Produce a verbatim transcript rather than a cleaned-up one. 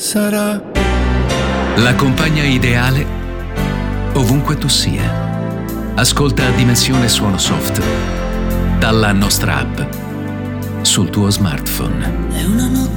sarà la compagna ideale ovunque tu sia. Ascolta Dimensione Suono Soft dalla nostra app sul tuo smartphone. È una notte